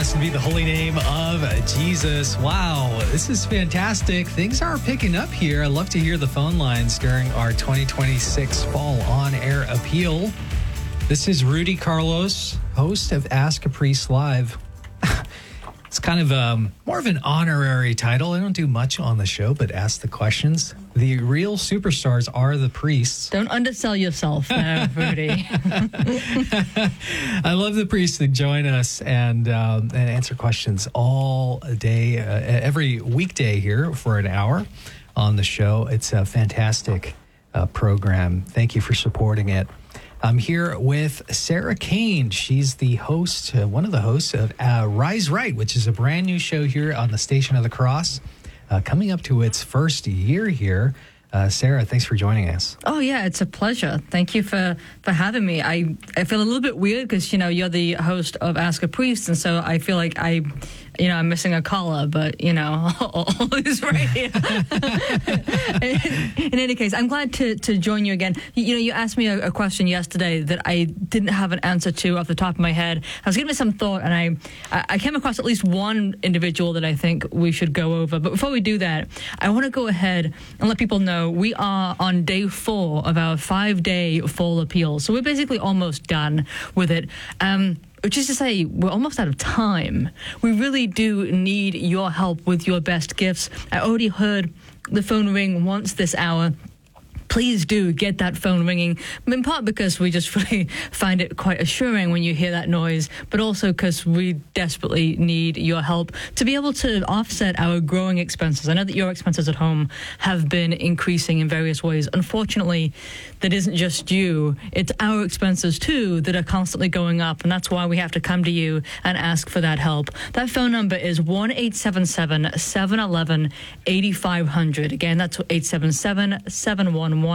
Blessed be the holy name of Jesus. Wow, this is fantastic. Things are picking up here. I'd love to hear the phone lines during our 2026 Fall On Air Appeal. This is Rudy Carlos, host of Ask a Priest Live. It's kind of more of an honorary title. I don't do much on the show, but ask the questions. The real superstars are the priests. Don't undersell yourself there, Rudy. I love the priests that join us and answer questions all day, every weekday here for an hour on the show. It's a fantastic program. Thank you for supporting it. I'm here with Sarah Kane. She's the host, one of the hosts of Rise Right, which is a brand new show here on the Station of the Cross, coming up to its first year here. Sarah, thanks for joining us. Oh, yeah, it's a pleasure. Thank you for having me. I feel a little bit weird because, you're the host of Ask a Priest, and so I feel like I'm missing a collar, but, all is right here. In any case, I'm glad to join you again. You asked me a question yesterday that I didn't have an answer to off the top of my head. I was giving it some thought, and I came across at least one individual that I think we should go over. But before we do that, I want to go ahead and let people know we are on day 4 of our 5-day fall appeal. So we're basically almost done with it. Which is to say, we're almost out of time. We really do need your help with your best gifts. I already heard the phone ring once this hour. Please do get that phone ringing, in part because we just really find it quite assuring when you hear that noise, but also because we desperately need your help to be able to offset our growing expenses. I know that your expenses at home have been increasing in various ways. Unfortunately, that isn't just you. It's our expenses, too, that are constantly going up, and that's why we have to come to you and ask for that help. That phone number is 1-877-711-8500. Again, that's 877-711-8500.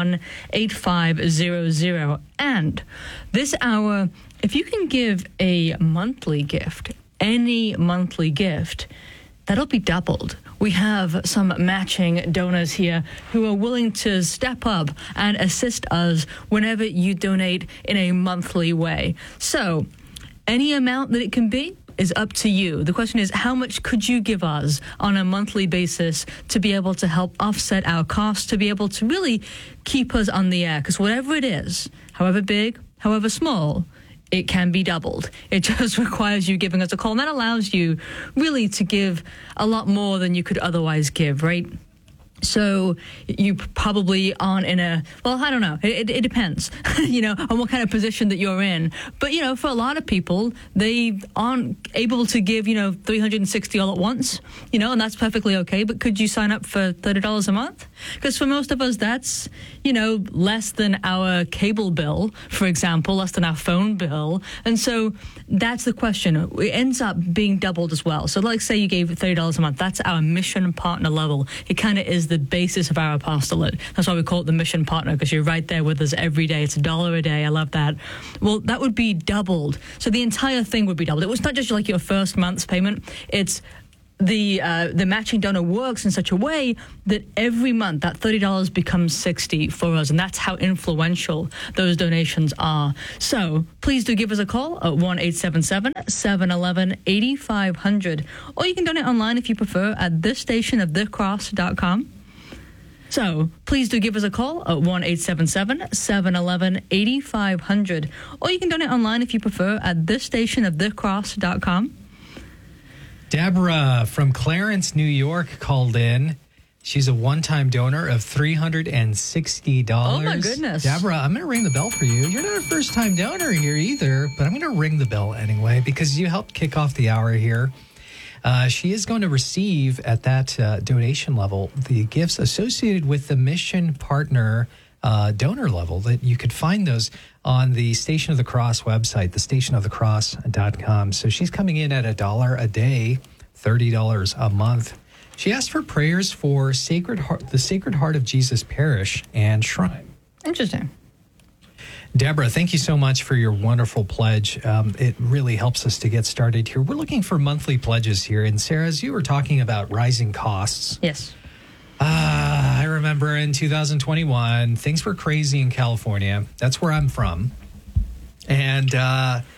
And this hour, if you can give a monthly gift, any monthly gift, that'll be doubled. We have some matching donors here who are willing to step up and assist us whenever you donate in a monthly way. So any amount that it can be is up to you. The question is, how much could you give us on a monthly basis to be able to help offset our costs, to be able to really keep us on the air? Because whatever it is, however big, however small, it can be doubled. It just requires you giving us a call, and that allows you really to give a lot more than you could otherwise give, right? So you probably aren't in a, well, I don't know. It depends, on what kind of position that you're in. But, for a lot of people, they aren't able to give, $360 all at once, and that's perfectly okay. But could you sign up for $30 a month? Because for most of us, that's, less than our cable bill, for example, less than our phone bill. And so that's the question. It ends up being doubled as well. So like say you gave $30 a month. That's our mission partner level. It kind of is the basis of our apostolate. That's why we call it the mission partner, because you're right there with us every day. It's $1 a day. I love that. Well, that would be doubled. So the entire thing would be doubled. It was not just like your first month's payment. It's the matching donor works in such a way that every month that $30 becomes $60 for us, and that's how influential those donations are. So please do give us a call at 1-877-711-8500, or you can donate online if you prefer at thisstationofthecross.com. So please do give us a call at 1-877-711-8500, or you can donate online if you prefer at thisstationofthecross.com. Deborah from Clarence, New York called in. She's a one-time donor of $360. Oh, my goodness. Deborah, I'm going to ring the bell for you. You're not a first-time donor here either, but I'm going to ring the bell anyway because you helped kick off the hour here. She is going to receive at that donation level the gifts associated with the mission partner donor level. That you could find those on the Station of the Cross website, thestationofthecross.com. So she's coming in at $1 a day, $30 a month. She asked for prayers for the Sacred Heart of Jesus Parish and Shrine. Interesting. Deborah, thank you so much for your wonderful pledge. It really helps us to get started here. We're looking for monthly pledges here. And Sarah, as you were talking about rising costs. Yes. I remember in 2021, things were crazy in California. That's where I'm from. And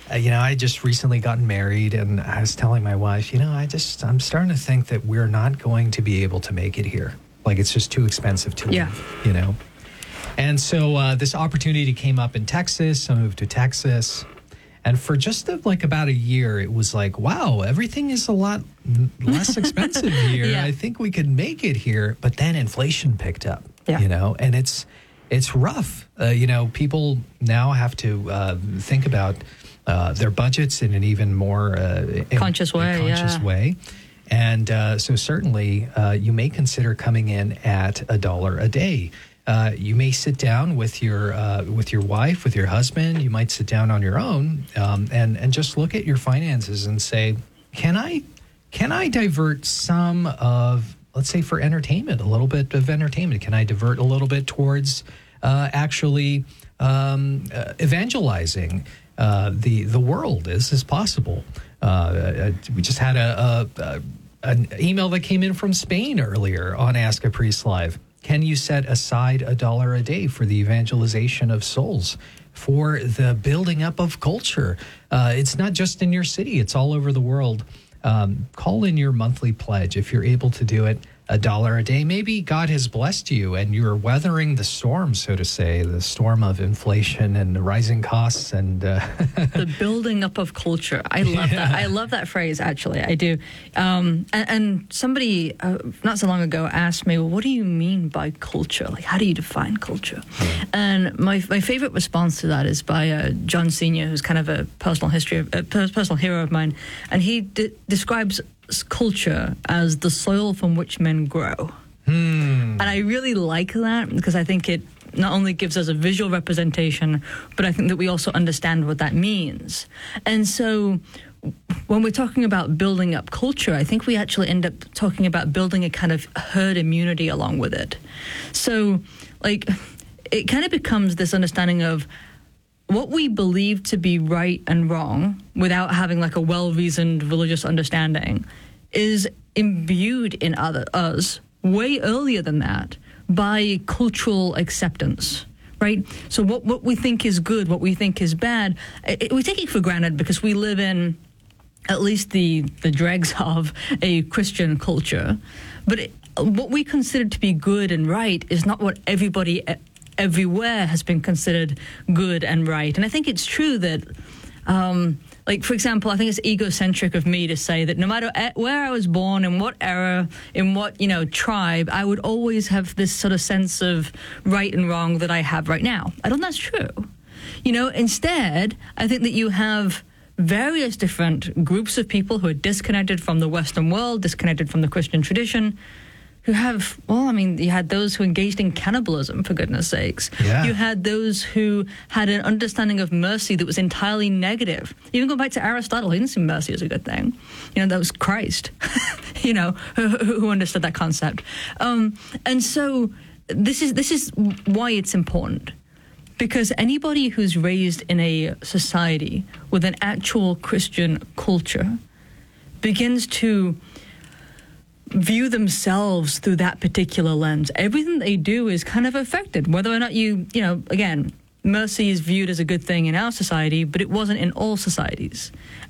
I just recently gotten married, and I was telling my wife, I'm starting to think that we're not going to be able to make it here. Like, it's just too expensive to live, And so this opportunity came up in Texas. I moved to Texas. And for just about a year, it was like, wow, everything is a lot less expensive here. Yeah. I think we could make it here. But then inflation picked up, Yeah. and it's rough. People now have to think about their budgets in an even more Conscious way. And so certainly you may consider coming in at $1 a day. You may sit down with your wife, with your husband. You might sit down on your own and just look at your finances and say, can I divert some of, let's say, for entertainment, a little bit of entertainment? Can I divert a little bit towards actually evangelizing the world? Is this possible? We just had an email that came in from Spain earlier on Ask a Priest Live. Can you set aside $1 a day for the evangelization of souls, for the building up of culture? It's not just in your city, it's all over the world. Call in your monthly pledge if you're able to do it. $1 a day. Maybe God has blessed you and you're weathering the storm, so to say, the storm of inflation and the rising costs and the building up of culture. I love that. I love that phrase, actually. I do. And somebody not so long ago asked me, well, what do you mean by culture? Like, how do you define culture? And my favorite response to that is by John Senior, who's kind of a personal hero of mine. And he describes culture as the soil from which men grow. And I really like that because I think it not only gives us a visual representation, but I think that we also understand what that means. And so when we're talking about building up culture, I think we actually end up talking about building a kind of herd immunity along with it. So, like, it kind of becomes this understanding of what we believe to be right and wrong without having like a well-reasoned religious understanding is imbued in us way earlier than that by cultural acceptance, right? So what we think is good, what we think is bad, we take it for granted because we live in at least the dregs of a Christian culture. But what we consider to be good and right is not what everybody everywhere has been considered good and right. And I think it's true that, like, for example, I think it's egocentric of me to say that no matter where I was born, in what era, in what, tribe, I would always have this sort of sense of right and wrong that I have right now. I don't think that's true. Instead, I think that you have various different groups of people who are disconnected from the Western world, disconnected from the Christian tradition, who have, you had those who engaged in cannibalism, for goodness sakes. Yeah. You had those who had an understanding of mercy that was entirely negative. Even go back to Aristotle, he didn't see mercy as a good thing. That was Christ, who understood that concept. And so this is why it's important. Because anybody who's raised in a society with an actual Christian culture begins to view themselves through that particular lens. Everything they do is kind of affected, whether or not again, mercy is viewed as a good thing in our society, but it wasn't in all societies.